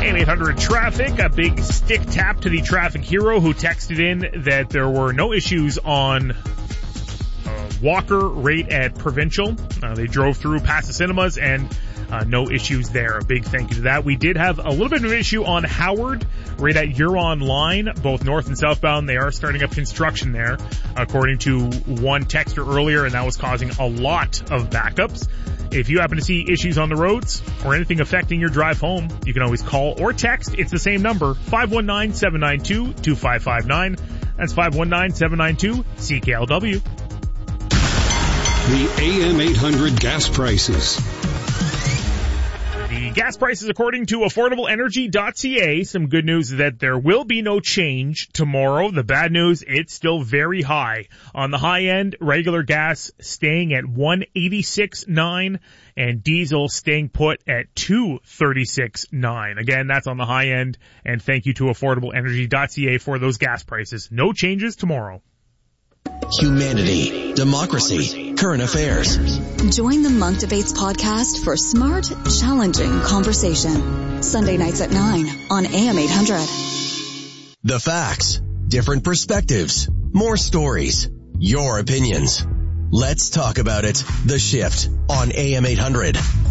AM800 traffic, a big stick tap to the traffic hero who texted in that there were no issues on Walker right at Provincial. They drove through past the cinemas and no issues there. A big thank you to that. We did have a little bit of an issue on Howard right at Huron Line, both north and southbound. They are starting up construction there, according to one texter earlier, and that was causing a lot of backups. If you happen to see issues on the roads or anything affecting your drive home, you can always call or text. It's the same number, 519-792-2559. That's 519-792-CKLW. The AM800 gas prices. The gas prices, according to AffordableEnergy.ca, some good news is that there will be no change tomorrow. The bad news, it's still very high. On the high end, regular gas staying at $186.9 and diesel staying put at $236.9. Again, that's on the high end, and thank you to AffordableEnergy.ca for those gas prices. No changes tomorrow. Humanity, democracy, current affairs. Join the Monk Debates podcast for smart, challenging conversation. Sunday nights at 9 on AM800. The facts, different perspectives, more stories, your opinions. Let's talk about it. The Shift on AM800.